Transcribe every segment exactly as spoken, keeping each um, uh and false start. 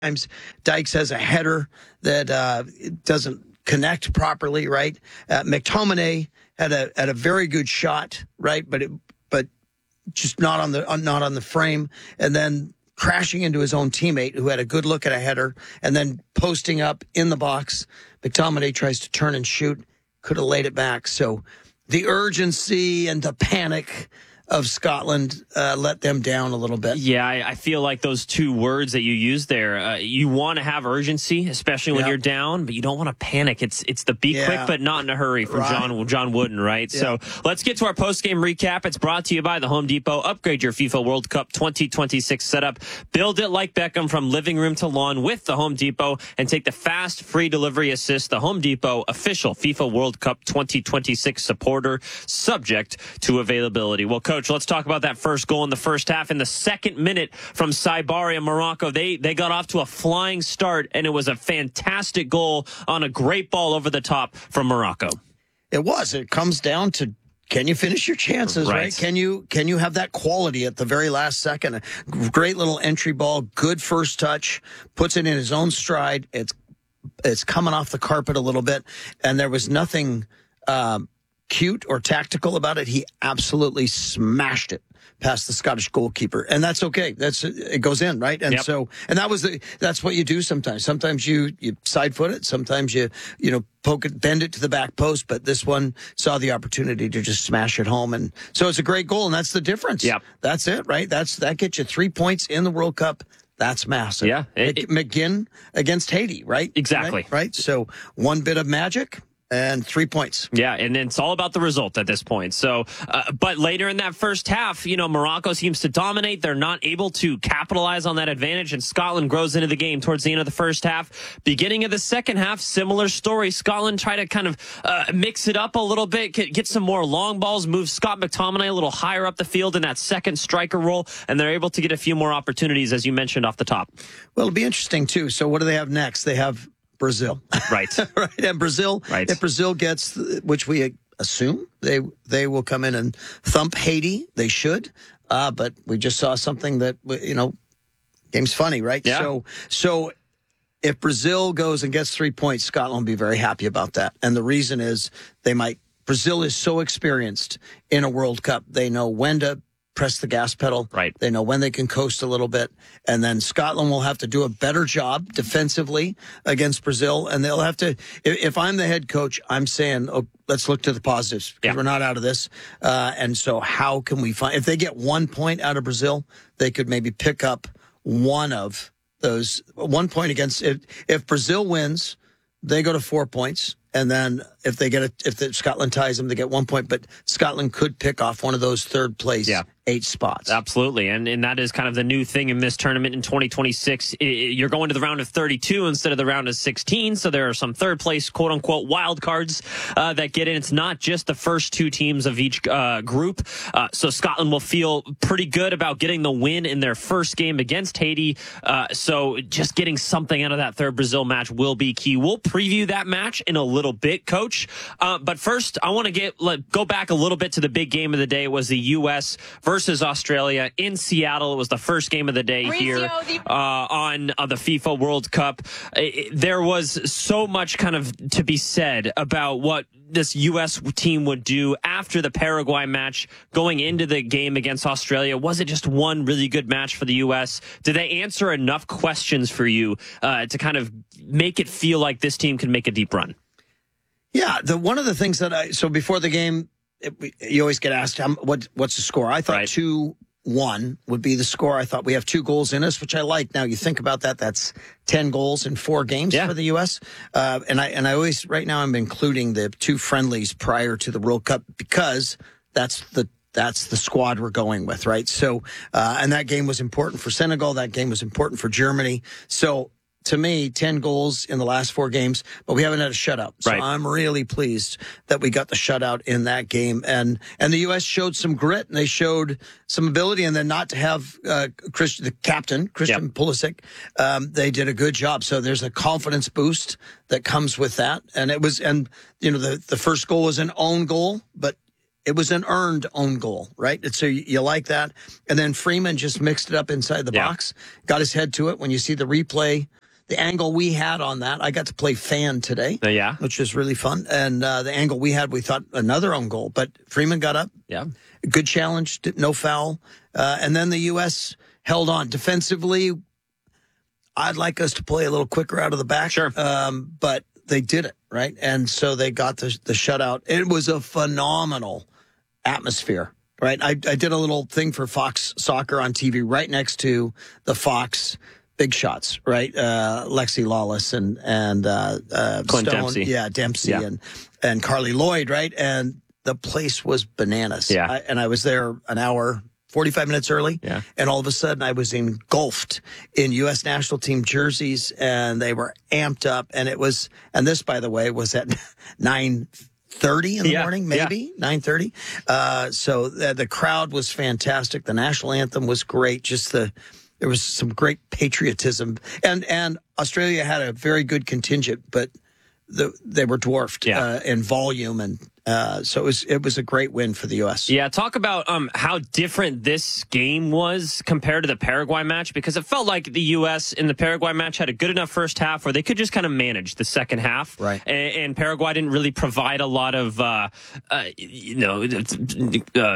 Sometimes Dykes has a header that uh, doesn't connect properly, right? Uh, McTominay had a had a very good shot, right? But it, but just not on the not on the frame, and then crashing into his own teammate who had a good look at a header, and then posting up in the box. McTominay tries to turn and shoot, could have laid it back. So the urgency and the panic of Scotland uh, let them down a little bit. Yeah, I, I feel like those two words that you used there, uh, you want to have urgency, especially when yep. you're down, but you don't want to panic. It's it's the be yeah. quick but not in a hurry from right. John John Wooden, right? Yeah. So let's get to our post-game recap. It's brought to you by the Home Depot. Upgrade your FIFA World Cup twenty twenty-six setup. Build it like Beckham from living room to lawn with the Home Depot, and take the fast, free delivery assist. The Home Depot, official FIFA World Cup twenty twenty-six supporter, subject to availability. Well, Coach, let's talk about that first goal in the first half. In the second minute from Saibaria, Morocco, they they got off to a flying start, and it was a fantastic goal on a great ball over the top from Morocco. It was. It comes down to, can you finish your chances, right? right? Can you can you have that quality at the very last second? A great little entry ball, good first touch, puts it in his own stride. It's it's coming off the carpet a little bit, and there was nothing um, cute or tactical about it. He absolutely smashed it past the Scottish goalkeeper, and that's okay. That's it goes in, right? And yep. so, and that was the that's what you do sometimes. Sometimes you you side foot it. Sometimes you you know poke it, bend it to the back post. But this one saw the opportunity to just smash it home, and so it's a great goal, and that's the difference. Yep. That's it, right? That's that gets you three points in the World Cup. That's massive. Yeah, it, it, McGinn against Haiti, right? Exactly. Right, right. So one bit of magic and three points. Yeah, and it's all about the result at this point. So, uh, but later in that first half, you know, Morocco seems to dominate. They're not able to capitalize on that advantage, and Scotland grows into the game towards the end of the first half. Beginning of the second half, similar story. Scotland try to kind of uh, mix it up a little bit, get, get some more long balls, move Scott McTominay a little higher up the field in that second striker role, and they're able to get a few more opportunities, as you mentioned off the top. Well, it'll be interesting, too. So what do they have next? They have Brazil. Right. right. And Brazil, right. if Brazil gets, which we assume, they they will come in and thump Haiti. They should. Uh, but we just saw something that, you know, game's funny, right? Yeah. So, so if Brazil goes and gets three points, Scotland will be very happy about that. And the reason is they might, Brazil is so experienced in a World Cup. They know when to press the gas pedal. Right. They know when they can coast a little bit. And then Scotland will have to do a better job defensively against Brazil. And they'll have to, if, if I'm the head coach, I'm saying, oh, let's look to the positives because yeah. we're not out of this. Uh, and so how can we find, if they get one point out of Brazil, they could maybe pick up one of those, one point against, if, if Brazil wins, they go to four points. And then if they get a, if the, Scotland ties them, they get one point. But Scotland could pick off one of those third place yeah. eight spots. Absolutely. And and that is kind of the new thing in this tournament in twenty twenty-six. You're going to the round of thirty-two instead of the round of sixteen. So there are some third place, quote unquote, wild cards uh, that get in. It's not just the first two teams of each uh, group. Uh, so Scotland will feel pretty good about getting the win in their first game against Haiti. Uh, so just getting something out of that third Brazil match will be key. We'll preview that match in a little bit, Coach. Uh, but first, I want to get let, go back a little bit to the big game of the day. It was the U S versus Australia in Seattle. It was the first game of the day here uh, on uh, the FIFA World Cup. It, there was so much kind of to be said about what this U S team would do after the Paraguay match going into the game against Australia. Was it just one really good match for the U S? Did they answer enough questions for you uh, to kind of make it feel like this team can make a deep run? Yeah, the one of the things that I so before the game, it, you always get asked um, what what's the score. I thought right. two one would be the score. I thought we have two goals in us, which I like. Now you think about that, that's ten goals in four games yeah. for the U S. Uh, and I and I always right now I'm including the two friendlies prior to the World Cup because that's the that's the squad we're going with, right? So uh, and that game was important for Senegal. That game was important for Germany. So. To me, ten goals in the last four games, but we haven't had a shutout. So right. I'm really pleased that we got the shutout in that game. And and the U S showed some grit and they showed some ability. And then not to have uh, Chris, the captain, Christian yep. Pulisic, um, they did a good job. So there's a confidence boost that comes with that. And it was, and you know, the, the first goal was an own goal, but it was an earned own goal, right? And so you, you like that. And then Freeman just mixed it up inside the yeah. box, got his head to it. When you see the replay, the angle we had on that, I got to play fan today, uh, yeah, which was really fun. And uh, the angle we had, we thought another own goal, but Freeman got up. Yeah, good challenge, no foul. Uh, and then the U S held on defensively. I'd like us to play a little quicker out of the back. Sure. Um, but they did it, right? And so they got the, the shutout. It was a phenomenal atmosphere, right? I, I did a little thing for Fox Soccer on T V right next to the Fox Big Shots, right? Uh, Lexi Lawless and, and uh, uh, Clint Stone. Dempsey. Yeah, Dempsey Yeah. and, and Carly Lloyd, right? And the place was bananas. Yeah. I, and I was there an hour, forty-five minutes early. Yeah. And all of a sudden I was engulfed in U S national team jerseys and they were amped up. And it was, and this, by the way, was at nine thirty in the Yeah. morning, maybe Yeah. nine thirty. Uh, so the, the crowd was fantastic. The national anthem was great. Just the, there was some great patriotism and, and Australia had a very good contingent, but the, they were dwarfed Yeah. uh, in volume and, Uh, so it was it was a great win for the U S. Yeah, talk about um, how different this game was compared to the Paraguay match, because it felt like the U S in the Paraguay match had a good enough first half where they could just kind of manage the second half. Right. And, and Paraguay didn't really provide a lot of, uh, uh, you know, uh,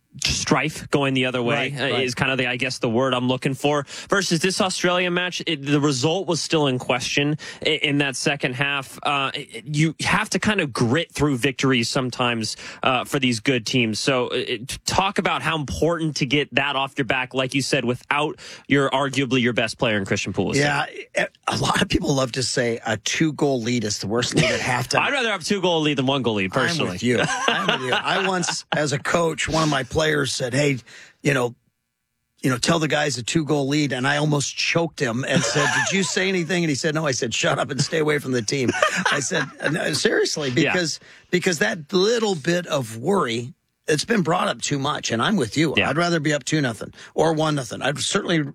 strife going the other way Right, uh, right. is kind of the, I guess, the word I'm looking for. Versus this Australia match, it, the result was still in question in, in that second half. Uh, it, you have to kind of grit through victories sometimes uh, for these good teams. So it, talk about how important to get that off your back, like you said, without your arguably your best player in Christian Pulisic. Yeah, a lot of people love to say a two-goal lead is the worst lead at halftime. I'd rather have two goal lead than one goal lead, personally. I'm with you. I'm with you. I once, as a coach, one of my players said, "Hey, you know, you know, tell the guys a two-goal lead," and I almost choked him and said, "Did you say anything?" And he said, "No." I said, "Shut up and stay away from the team." I said, no, "Seriously," because yeah. because that little bit of worry, it's been brought up too much, and I'm with you. Yeah. I'd rather be up two nothing or one nothing. I'd certainly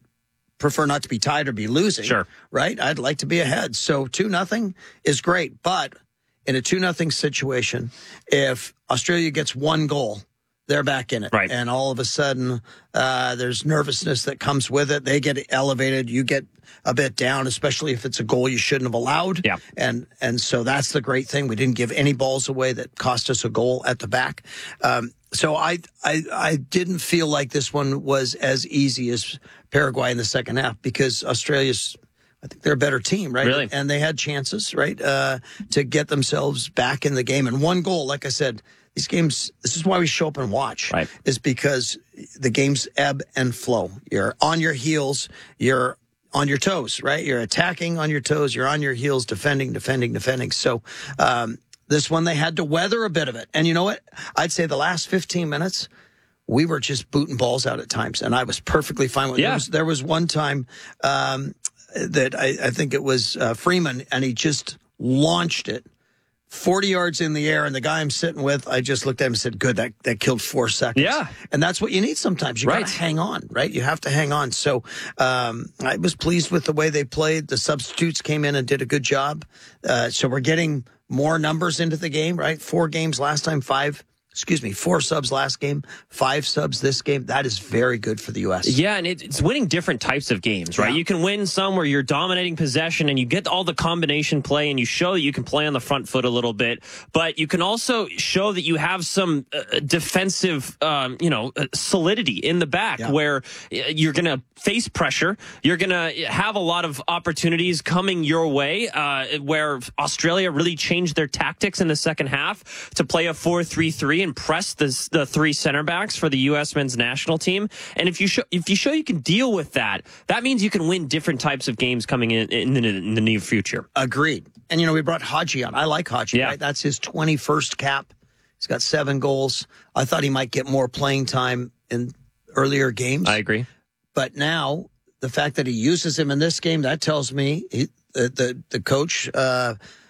prefer not to be tied or be losing. Sure, right? I'd like to be ahead. So two nothing is great, but in a two nothing situation, if Australia gets one goal, they're back in it. Right. And all of a sudden, uh, there's nervousness that comes with it. They get elevated. You get a bit down, especially if it's a goal you shouldn't have allowed. Yeah. And, and so that's the great thing. We didn't give any balls away that cost us a goal at the back. Um, so I, I, I didn't feel like this one was as easy as Paraguay in the second half because Australia's, I think they're a better team, right? Really? And they had chances, right, uh, to get themselves back in the game. And one goal, like I said, these games, this is why we show up and watch, right, is because the games ebb and flow. You're on your heels, you're on your toes, right? You're attacking on your toes, you're on your heels, defending, defending, defending. So um, this one, they had to weather a bit of it. And you know what? I'd say the last fifteen minutes, we were just booting balls out at times, and I was perfectly fine with it. Yeah. There was, there was one time um, that I, I think it was uh, Freeman, and he just launched it forty yards in the air, and the guy I'm sitting with, I just looked at him and said, good, that, that killed four seconds. Yeah. And that's what you need sometimes. You Right. got to hang on, right? You have to hang on. So um, I was pleased with the way they played. The substitutes came in and did a good job. Uh, so we're getting more numbers into the game, right? Four games last time, five. Excuse me, four subs last game, five subs this game. That is very good for the U S. Yeah, and it, it's winning different types of games, right? Yeah. You can win some where you're dominating possession and you get all the combination play and you show that you can play on the front foot a little bit, but you can also show that you have some uh, defensive, um, you know, uh, solidity in the back Yeah. where you're going to face pressure. You're going to have a lot of opportunities coming your way uh, where Australia really changed their tactics in the second half to play a four three three and press the, the three center backs for the U S men's national team. And if you show if you show you can deal with that, that means you can win different types of games coming in in the, in the near future. Agreed. And, you know, we brought Haji on. I like Haji, Yeah. right? That's his twenty-first cap. He's got seven goals. I thought he might get more playing time in earlier games. I agree. But now, the fact that he uses him in this game, that tells me he, the, the, the coach uh,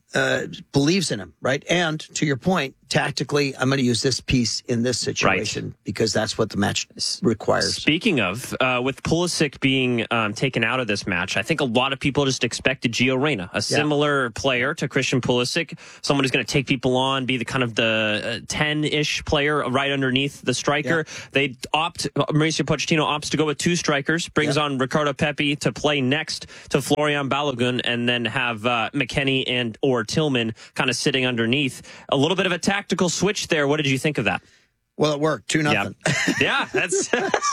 uh, believes in him, right? And to your point, tactically, I'm going to use this piece in this situation right. because that's what the match requires. Speaking of, uh, with Pulisic being um, taken out of this match, I think a lot of people just expected Gio Reyna, a similar yeah. player to Christian Pulisic, someone who's going to take people on, be the kind of the ten-ish player right underneath the striker. Yeah. They opt, Mauricio Pochettino opts to go with two strikers, brings yeah. on Ricardo Pepi to play next to Florian Balogun, and then have uh, McKennie and or Tillman kind of sitting underneath. A little bit of a tactical switch there. What did you think of that? Well, it worked. Two nothing. Yeah, yeah that's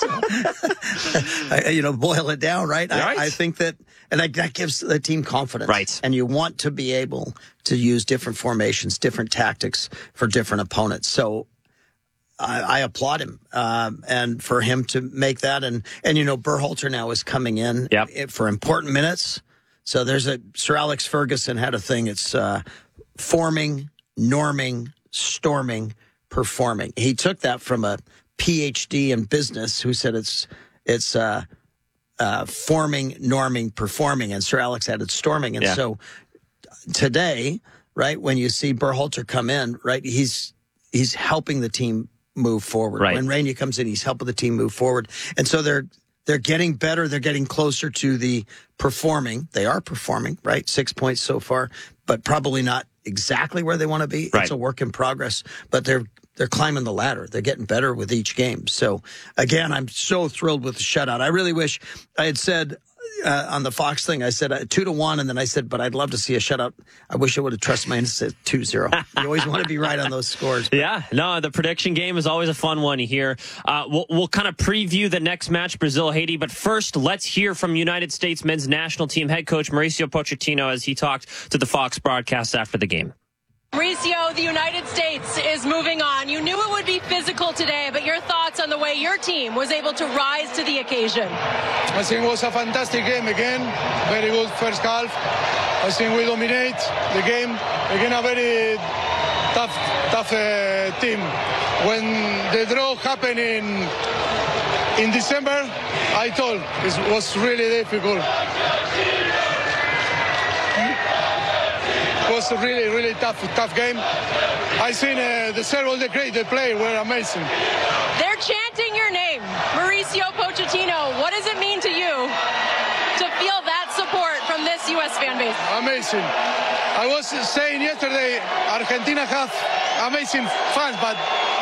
I, you know, boil it down, right? right. I, I think that, and that, that gives the team confidence, right? And you want to be able to use different formations, different tactics for different opponents. So I, I applaud him, um, and for him to make that, and and you know, Berhalter now is coming in yep. for important minutes. So there's a Sir Alex Ferguson had a thing. It's uh, forming, norming, storming, performing. He took that from a P H D in business who said it's it's uh, uh, forming, norming, performing, and Sir Alex added storming. And yeah. so today, right, when you see Berhalter come in, right, he's he's helping the team move forward. Right. When Reyna comes in, he's helping the team move forward. And so they're they're getting better. They're getting closer to the performing. They are performing, right? Six points so far, but probably not exactly where they want to be. Right. It's a work in progress, but they're they're climbing the ladder. They're getting better with each game. So again, I'm so thrilled with the shutout. I really wish I had said uh, on the Fox thing, I said uh, two to one, and then I said, but I'd love to see a shutout. I wish I would have trusted my instinct two zero. You always want to be right on those scores. But. Yeah, no, the prediction game is always a fun one here. Uh, we'll, we'll kind of preview the next match, Brazil-Haiti, but first, let's hear from United States men's national team head coach Mauricio Pochettino as he talked to the Fox broadcast after the game. Mauricio, the United States is moving on. You knew it would be physical today, but your thoughts on the way your team was able to rise to the occasion? I think it was a fantastic game again. Very good first half. I think we dominate the game. Again, a very tough, tough uh, team. When the draw happened in in December, I told it was really difficult. It was a really, really tough, tough game. I seen uh, the several the great, the players were amazing. They're chanting your name, Mauricio Pochettino. What does it mean to you to feel that support from this U S fan base? Amazing. I was saying yesterday, Argentina have amazing fans, but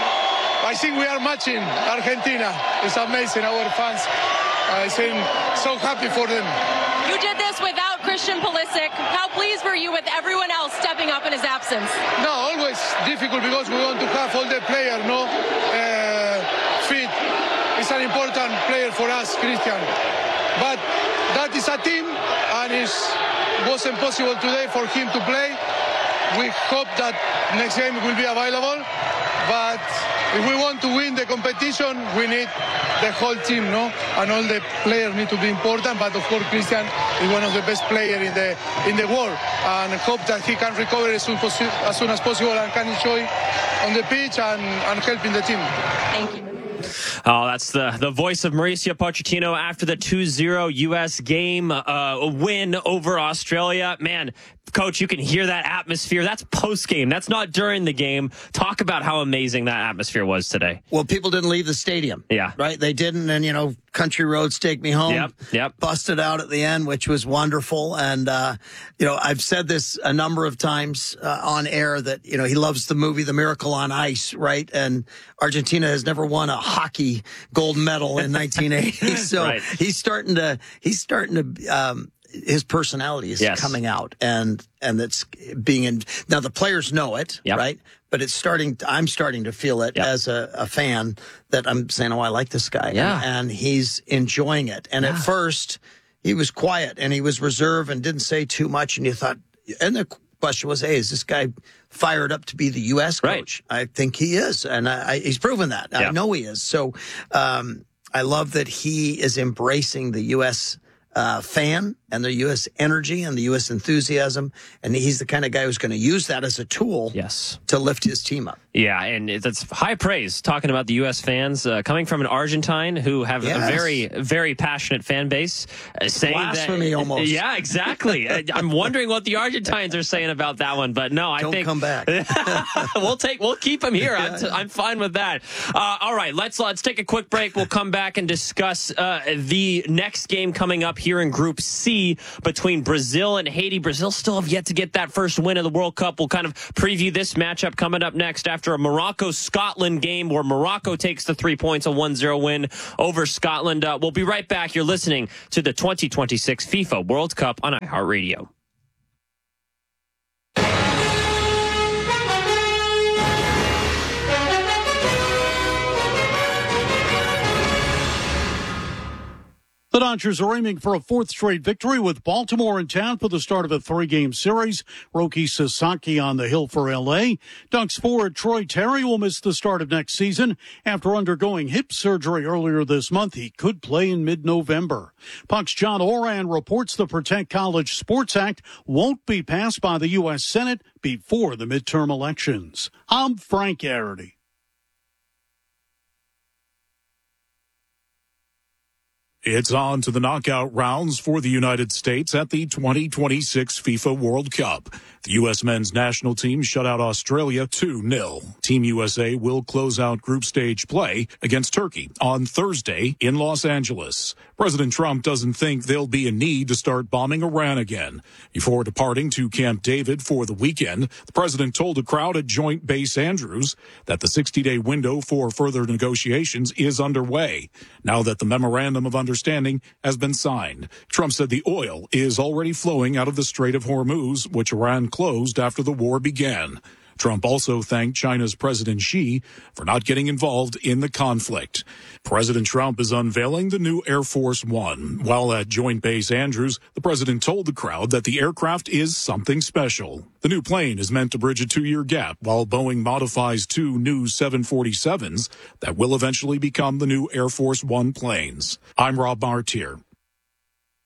I think we are matching Argentina. It's amazing, our fans. I think so happy for them. You did this without Christian Pulisic. How pleased were you with everyone else stepping up in his absence? No, always difficult because we want to have all the players, no, uh, fit. It's an important player for us, Christian. But that is a team, and it wasn't possible today for him to play. We hope that next game will be available. But if we want to win the competition, we need the whole team, no? And all the players need to be important. But of course, Christian is one of the best players in the in the world, and I hope that he can recover as soon, as soon as possible and can enjoy on the pitch and, and helping the team. Thank you. Oh, that's the, the voice of Mauricio Pochettino after the two zero U S game uh, win over Australia. Man, Coach, you can hear that atmosphere. That's post-game. That's not during the game. Talk about how amazing that atmosphere was today. Well, people didn't leave the stadium. Yeah. Right? They didn't. And, you know, Country Roads Take Me Home. Yep, yep. Busted out at the end, which was wonderful. And, uh, you know, I've said this a number of times uh, on air that, you know, he loves the movie The Miracle on Ice, right? And Argentina has never won a hockey gold medal in nineteen eighty. So right. he's starting to, he's starting to, um, his personality is yes. coming out, and and that's being in. Now the players know it, yep. right? But it's starting. I'm starting to feel it yep. as a, a fan that I'm saying, oh, I like this guy, yeah. and, and he's enjoying it. And yeah. at first, he was quiet and he was reserved and didn't say too much. And you thought, and the question was, hey, is this guy fired up to be the U S coach? Right. I think he is, and I, I, he's proven that. Yep. I know he is. So um, I love that he is embracing the U S Uh, fan and the U S energy and the U S enthusiasm. And he's the kind of guy who's going to use that as a tool yes. to lift his team up. Yeah, and that's high praise talking about the U S fans uh, coming from an Argentine who have yes. a very, very passionate fan base. Uh, saying Blasphemy that, almost. Yeah, exactly. I'm wondering what the Argentines are saying about that one, but no, I Don't think come back. we'll take, we'll keep him here. I'm, t- I'm fine with that. Uh, all right, let's let's take a quick break. We'll come back and discuss uh, the next game coming up here in Group C between Brazil and Haiti. Brazil still have yet to get that first win of the World Cup. We'll kind of preview this matchup coming up next after a Morocco-Scotland game where Morocco takes the three points, a one zero win over Scotland. Uh, we'll be right back. You're listening to the twenty twenty-six FIFA World Cup on iHeartRadio. The Dodgers are aiming for a fourth straight victory with Baltimore in town for the start of a three-game series. Roki Sasaki on the hill for L A. Ducks forward Troy Terry will miss the start of next season. After undergoing hip surgery earlier this month, he could play in mid-November. Puck's John Oran reports the Protect College Sports Act won't be passed by the U S Senate before the midterm elections. I'm Frank Arity. It's on to the knockout rounds for the United States at the twenty twenty-six FIFA World Cup. The U S men's national team shut out Australia two nil. Team U S A will close out group stage play against Turkey on Thursday in Los Angeles. President Trump doesn't think there'll be a need to start bombing Iran again. Before departing to Camp David for the weekend, the president told a crowd at Joint Base Andrews that the sixty-day window for further negotiations is underway, now that the memorandum of understanding has been signed. Trump said the oil is already flowing out of the Strait of Hormuz, which Iran closed after the war began. Trump also thanked China's President Xi for not getting involved in the conflict. President Trump is unveiling the new Air Force One. While at Joint Base Andrews, the president told the crowd that the aircraft is something special. The new plane is meant to bridge a two-year gap while Boeing modifies two new seven forty-sevens that will eventually become the new Air Force One planes. I'm Rob Martier